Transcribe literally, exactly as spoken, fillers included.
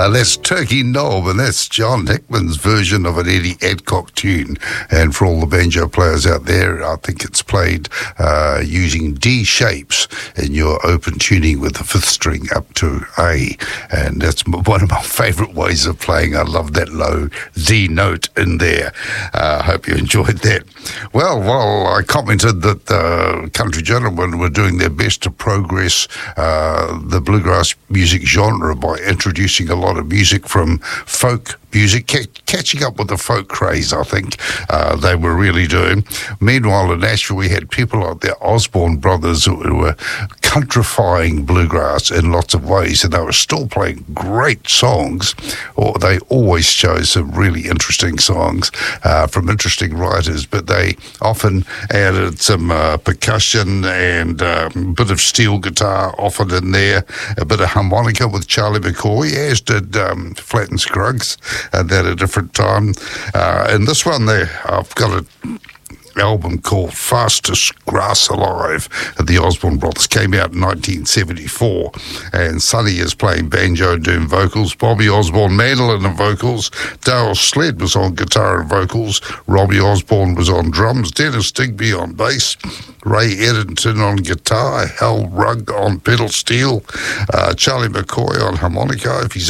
Uh, that's Turkey Knob, and that's John Hickman's version of an Eddie Adcock tune. And for all the banjo players out there, I think it's played uh, using D shapes in your open tuning with the fifth string up to A. And that's one of my favourite ways of playing. I love that low D note in there. I uh, hope you enjoyed that. Well, while I commented that the country gentlemen were doing their best to progress uh, the bluegrass music genre by introducing a lot of music from folk music, ca- catching up with the folk craze, I think uh, they were really doing. Meanwhile, in Nashville, we had people like the Osborne brothers who were countrifying bluegrass in lots of ways, and they were still playing great songs, or they always chose some really interesting songs uh, from interesting writers, but they often added some uh, percussion and a um, bit of steel guitar often in there, a bit of harmonica with Charlie McCoy, as did um, Flatt and Scruggs at a different time. Uh, and this one there, I've got a album called Fastest Grass Alive. The Osborne Brothers came out in nineteen seventy-four, and Sonny is playing banjo doing vocals, Bobby Osborne mandolin and vocals, Dale Sled was on guitar and vocals, Robbie Osborne was on drums, Dennis Digby on bass, Ray Eddington on guitar, Hal Rugg on pedal steel, uh, Charlie McCoy on harmonica. If he's